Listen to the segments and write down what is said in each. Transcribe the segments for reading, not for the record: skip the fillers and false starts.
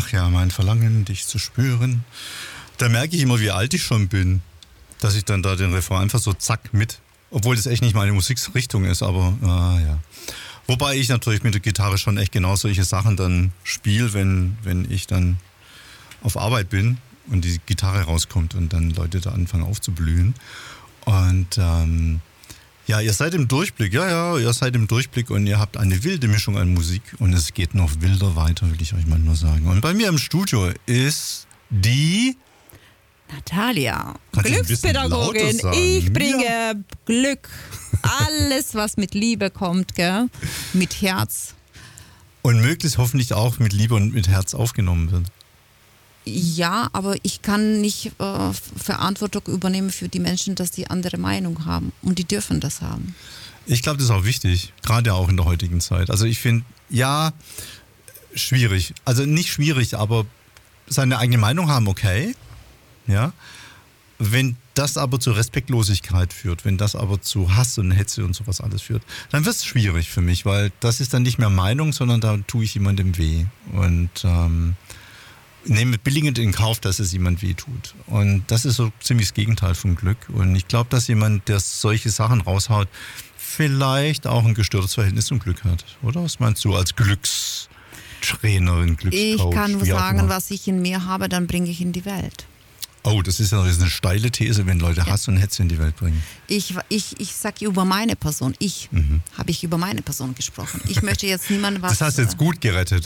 ach ja, mein Verlangen, dich zu spüren. Da merke ich immer, wie alt ich schon bin, dass ich dann da den Refrain einfach so zack mit, obwohl das echt nicht meine Musikrichtung ist, aber ja. Wobei ich natürlich mit der Gitarre schon echt genau solche Sachen dann spiele, wenn ich dann auf Arbeit bin und die Gitarre rauskommt und dann Leute da anfangen aufzublühen. Und ja, ihr seid im Durchblick, ihr seid im Durchblick und ihr habt eine wilde Mischung an Musik und es geht noch wilder weiter, will ich euch mal nur sagen. Und bei mir im Studio ist die Natalia, Kannst du ein bisschen Glückspädagogin. lauter sagen? Ich bringe Glück. Alles, was mit Liebe kommt, gell? Mit Herz. Und möglichst hoffentlich auch mit Liebe und mit Herz aufgenommen wird. Ja, aber ich kann nicht Verantwortung übernehmen für die Menschen, dass die andere Meinung haben. Und die dürfen das haben. Ich glaube, das ist auch wichtig, gerade auch in der heutigen Zeit. Also ich finde, ja, schwierig. Also nicht schwierig, aber seine eigene Meinung haben, okay. Ja. Wenn das aber zu Respektlosigkeit führt, wenn das aber zu Hass und Hetze und sowas alles führt, dann wird es schwierig für mich, weil das ist dann nicht mehr Meinung, sondern da tue ich jemandem weh. Und nehme billigend in Kauf, dass es jemand weh tut. Und das ist so ziemlich das Gegenteil von Glück. Und ich glaube, dass jemand, der solche Sachen raushaut, vielleicht auch ein gestörtes Verhältnis zum Glück hat. Oder was meinst du als Glückstrainerin, Glückscoach? Ich kann nur sagen, was ich in mir habe, dann bringe ich in die Welt. Oh, das ist ja eine steile These, wenn Leute Hass und Hetze in die Welt bringen. Ich sage über meine Person. Habe ich über meine Person gesprochen. Ich möchte jetzt niemandem was... Das hast du jetzt gut gerettet.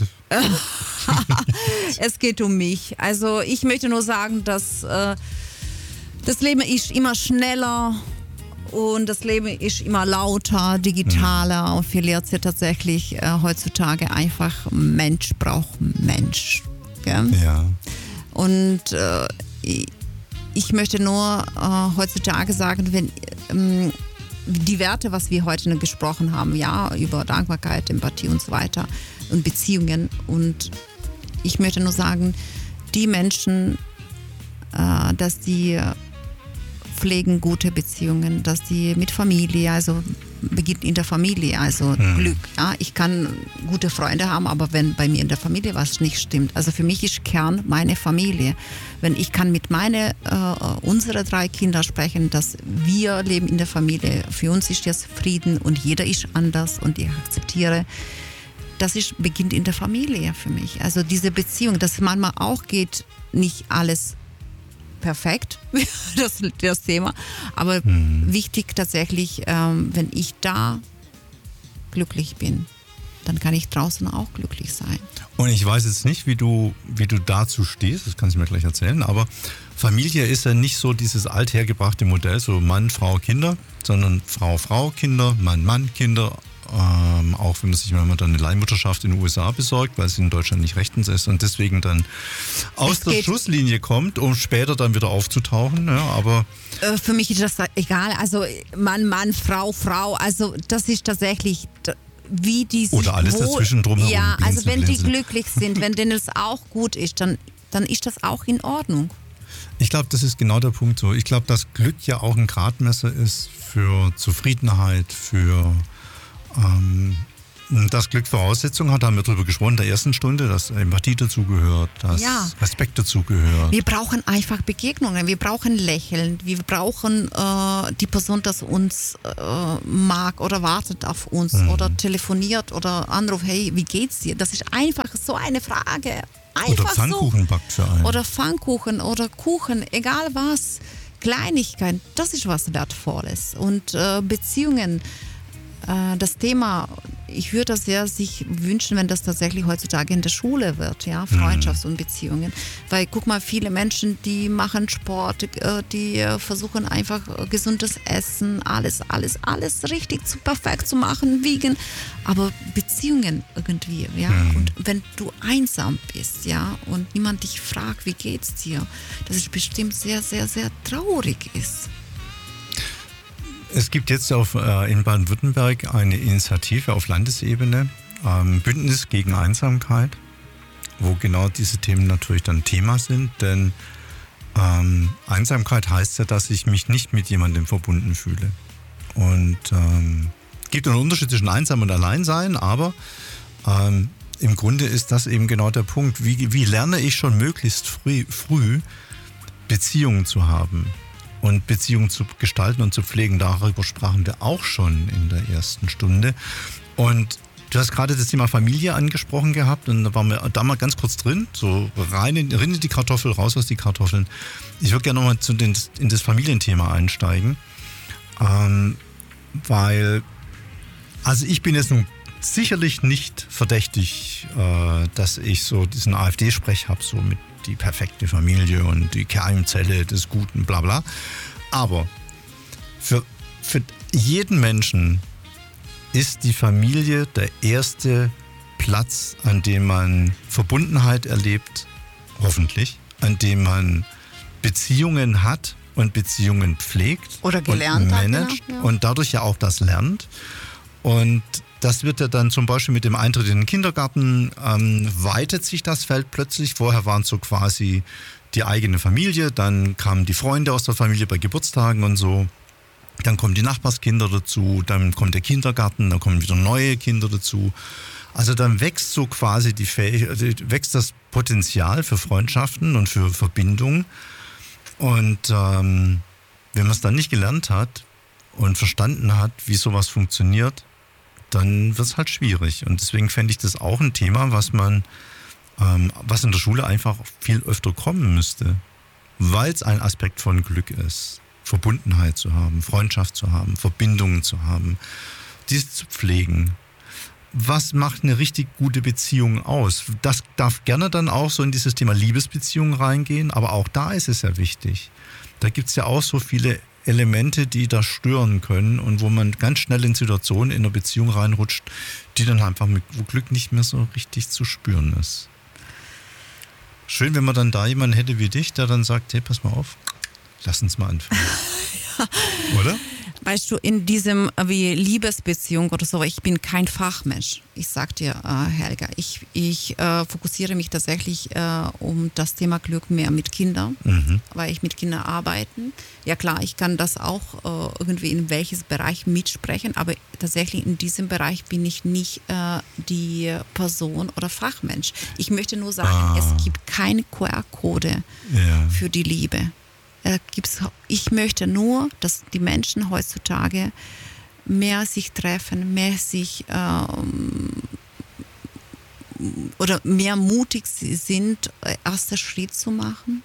Es geht um mich. Also ich möchte nur sagen, dass das Leben ist immer schneller und das Leben ist immer lauter, digitaler und viel lernt ja tatsächlich heutzutage einfach Mensch braucht Mensch. Gell? Ja. Und ich möchte nur heutzutage sagen, wenn die Werte, was wir heute gesprochen haben, ja, über Dankbarkeit, Empathie und so weiter und Beziehungen. Und ich möchte nur sagen, die Menschen, dass die pflegen gute Beziehungen, dass die mit Familie, also beginnt in der Familie, also Glück. Ja, ich kann gute Freunde haben, aber wenn bei mir in der Familie was nicht stimmt, also für mich ist Kern meine Familie. Wenn ich kann mit unsere 3 Kinder sprechen, dass wir leben in der Familie, für uns ist jetzt Frieden und jeder ist anders und ich akzeptiere, das beginnt in der Familie für mich. Also diese Beziehung, dass manchmal auch geht, nicht alles perfekt, das Thema. Aber wichtig tatsächlich, wenn ich da glücklich bin, dann kann ich draußen auch glücklich sein. Und ich weiß jetzt nicht, wie du dazu stehst, das kannst du mir gleich erzählen, aber Familie ist ja nicht so dieses althergebrachte Modell, so Mann, Frau, Kinder, sondern Frau, Frau, Kinder, Mann, Mann, Kinder. Auch wenn man sich manchmal dann eine Leihmutterschaft in den USA besorgt, weil es in Deutschland nicht rechtens ist und deswegen dann aus der Schusslinie kommt, um später dann wieder aufzutauchen. Ja, aber für mich ist das egal. Also Mann, Mann, Frau, Frau. Also das ist tatsächlich wie die sich oder alles dazwischen drumherum. Ja, also wenn die glücklich sind, wenn denen es auch gut ist, dann ist das auch in Ordnung. Ich glaube, das ist genau der Punkt so. Ich glaube, dass Glück ja auch ein Gradmesser ist für Zufriedenheit, für dass Glück Voraussetzungen hat, haben wir darüber gesprochen in der ersten Stunde, dass Empathie dazugehört, dass Respekt dazugehört. Wir brauchen einfach Begegnungen, wir brauchen Lächeln, wir brauchen die Person, das uns mag oder wartet auf uns oder telefoniert oder anruft, hey, wie geht's dir? Das ist einfach so eine Frage. Einfach oder Pfannkuchen backt für einen. Oder Pfannkuchen oder Kuchen, egal was. Kleinigkeiten, das ist was Wertvolles. Und Beziehungen, das Thema, ich würde das sehr sich wünschen, wenn das tatsächlich heutzutage in der Schule wird, ja, Freundschafts- und Beziehungen. Weil guck mal, viele Menschen, die machen Sport, die versuchen einfach gesundes Essen, alles richtig perfekt zu machen, wiegen, aber Beziehungen irgendwie, ja. Und wenn du einsam bist, ja, und niemand dich fragt, wie geht's dir, das ist bestimmt sehr, sehr, sehr traurig ist. Es gibt jetzt in Baden-Württemberg eine Initiative auf Landesebene, Bündnis gegen Einsamkeit, wo genau diese Themen natürlich dann Thema sind, denn Einsamkeit heißt ja, dass ich mich nicht mit jemandem verbunden fühle. Und es gibt einen Unterschied zwischen einsam und allein sein, aber im Grunde ist das eben genau der Punkt. Wie lerne ich schon möglichst früh Beziehungen zu haben und Beziehungen zu gestalten und zu pflegen? Darüber sprachen wir auch schon in der ersten Stunde. Und du hast gerade das Thema Familie angesprochen gehabt und da waren wir da mal ganz kurz drin, so rein in die Kartoffel, raus aus die Kartoffeln. Ich würde gerne nochmal in das Familienthema einsteigen, weil, also ich bin jetzt nun sicherlich nicht verdächtig, dass ich so diesen AfD-Sprech habe, so mit die perfekte Familie und die Keimzelle des Guten, bla bla. Aber für jeden Menschen ist die Familie der erste Platz, an dem man Verbundenheit erlebt, hoffentlich, an dem man Beziehungen hat und Beziehungen pflegt oder gelernt und managt hat, ja. Und dadurch ja auch das lernt. Und das wird ja dann zum Beispiel mit dem Eintritt in den Kindergarten, weitet sich das Feld plötzlich. Vorher waren es so quasi die eigene Familie, dann kamen die Freunde aus der Familie bei Geburtstagen und so. Dann kommen die Nachbarskinder dazu, dann kommt der Kindergarten, dann kommen wieder neue Kinder dazu. Also dann wächst so quasi wächst das Potenzial für Freundschaften und für Verbindungen. Und wenn man es dann nicht gelernt hat und verstanden hat, wie sowas funktioniert, dann wird es halt schwierig. Und deswegen fände ich das auch ein Thema, was in der Schule einfach viel öfter kommen müsste, weil es ein Aspekt von Glück ist, Verbundenheit zu haben, Freundschaft zu haben, Verbindungen zu haben, dies zu pflegen. Was macht eine richtig gute Beziehung aus? Das darf gerne dann auch so in dieses Thema Liebesbeziehungen reingehen, aber auch da ist es ja wichtig. Da gibt es ja auch so viele Elemente, die da stören können und wo man ganz schnell in Situationen in einer Beziehung reinrutscht, die dann einfach wo Glück nicht mehr so richtig zu spüren ist. Schön, wenn man dann da jemanden hätte wie dich, der dann sagt, hey, pass mal auf, lass uns mal anfangen. Ja. Oder? Weißt du, in diesem wie Liebesbeziehung oder so, ich bin kein Fachmensch. Ich sag dir, Helga, ich fokussiere mich tatsächlich um das Thema Glück mehr mit Kindern, weil ich mit Kindern arbeite. Ja klar, ich kann das auch irgendwie in welches Bereich mitsprechen, aber tatsächlich in diesem Bereich bin ich nicht die Person oder Fachmensch. Ich möchte nur sagen, es gibt keine QR-Code für die Liebe. Ich möchte nur, dass die Menschen heutzutage mehr sich treffen, mehr sich oder mehr mutig sind, ersten Schritt zu machen.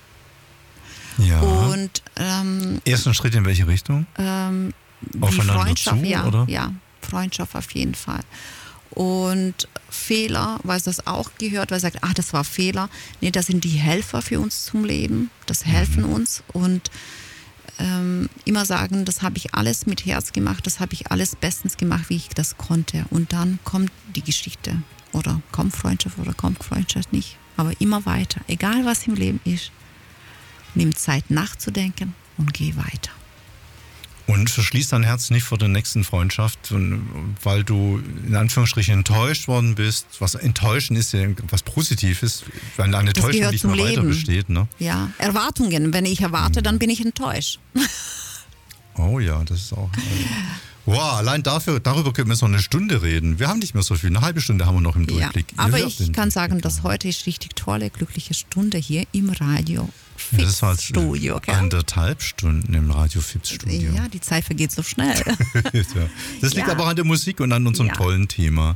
Ja. Und ersten Schritt in welche Richtung? Die Freundschaft, zu, oder? Ja, Freundschaft auf jeden Fall. Und Fehler, weil es das auch gehört, weil es sagt, das war Fehler. Nee, das sind die Helfer für uns zum Leben. Das helfen uns. Und immer sagen, das habe ich alles mit Herz gemacht, das habe ich alles bestens gemacht, wie ich das konnte. Und dann kommt die Geschichte. Oder kommt Freundschaft oder kommt Freundschaft nicht. Aber immer weiter. Egal was im Leben ist, nimm Zeit nachzudenken und geh weiter. Und verschließ dein Herz nicht vor der nächsten Freundschaft, weil du in Anführungsstrichen enttäuscht worden bist. Was enttäuschen ist ja was Positives, weil eine Täuschung nicht mehr weiter besteht. Ne? Ja, Erwartungen. Wenn ich erwarte, dann bin ich enttäuscht. Oh ja, das ist auch... Wow, allein darüber können wir jetzt noch eine Stunde reden. Wir haben nicht mehr so viel, eine halbe Stunde haben wir noch im Durchblick. Ja, aber ich kann sagen, dass heute ist richtig tolle, glückliche Stunde hier im Radio Fips Studio. Okay? 1,5 Stunden im Radio Fips Studio. Ja, die Zeit vergeht so schnell. Ja. Das liegt aber auch an der Musik und an unserem tollen Thema.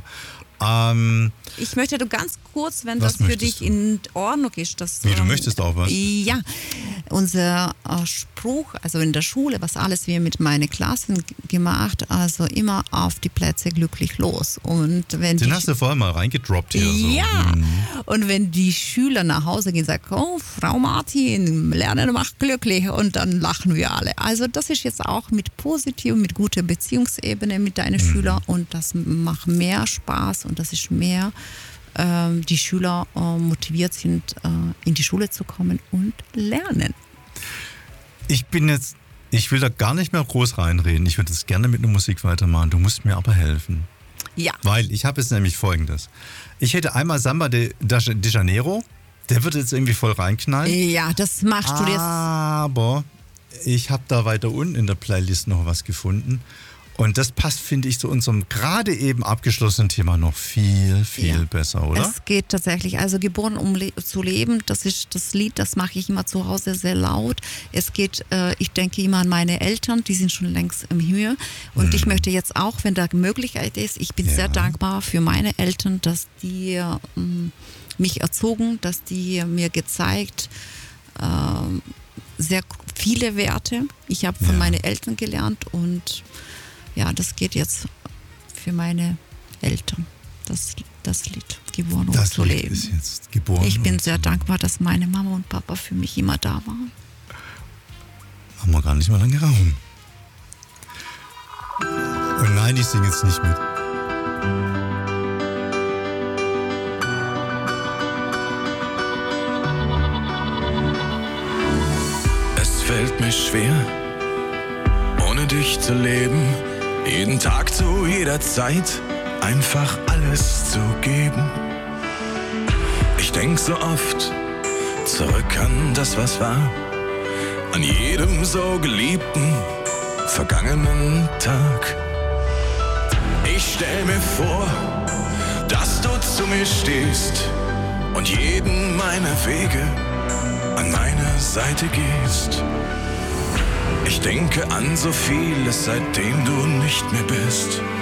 Ich möchte du ganz kurz, wenn das für dich in Ordnung ist. Du möchtest auch was? Ja, unser Spruch, also in der Schule, was alles wir mit meinen Klassen gemacht, also immer auf die Plätze glücklich los. Und wenn den hast du vorher mal reingedroppt hier. Ja, und wenn die Schüler nach Hause gehen, sagen, oh, Frau Martin, Lernen macht glücklich und dann lachen wir alle. Also das ist jetzt auch mit positiv, mit guter Beziehungsebene mit deinen Schülern und das macht mehr Spaß und das ist mehr, die Schüler motiviert sind, in die Schule zu kommen und lernen. Ich will da gar nicht mehr groß reinreden. Ich würde es gerne mit einer Musik weitermachen. Du musst mir aber helfen. Ja. Weil ich habe jetzt nämlich Folgendes. Ich hätte einmal Samba de Janeiro. Der würde jetzt irgendwie voll reinknallen. Ja, das machst du jetzt. Aber ich habe da weiter unten in der Playlist noch was gefunden. Und das passt, finde ich, zu unserem gerade eben abgeschlossenen Thema noch viel, viel besser, oder? Es geht tatsächlich, also geboren, um zu leben, das ist das Lied, das mache ich immer zu Hause sehr laut. Es geht, ich denke immer an meine Eltern, die sind schon längst im Himmel. Und ich möchte jetzt auch, wenn da Möglichkeit ist, ich bin sehr dankbar für meine Eltern, dass die mich erzogen, dass die mir gezeigt, sehr viele Werte. Ich habe von meinen Eltern gelernt und ja, das geht jetzt für meine Eltern, das Lied, geboren um zu leben. Das Lied ist jetzt geboren. Ich bin sehr dankbar, dass meine Mama und Papa für mich immer da waren. Haben wir gar nicht mal lange geraucht. Und nein, ich singe jetzt nicht mit. Es fällt mir schwer, ohne dich zu leben. Jeden Tag zu jeder Zeit einfach alles zu geben. Ich denk so oft zurück an das, was war, an jedem so geliebten, vergangenen Tag. Ich stell mir vor, dass du zu mir stehst und jeden meiner Wege an meine Seite gehst. Ich denke an so vieles, seitdem du nicht mehr bist.